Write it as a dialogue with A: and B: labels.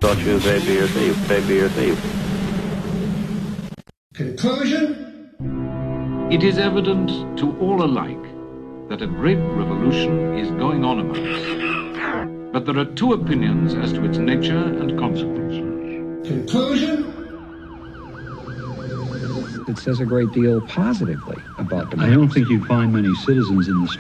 A: Thought you was A, B, or C. A, B, or C.
B: Conclusion? It is evident to all alike that a great revolution is going on among us. But there are two opinions as to its nature and consequences. Conclusion?
C: It says a great deal positively about democracy.
D: I don't think you'd find many citizens in the street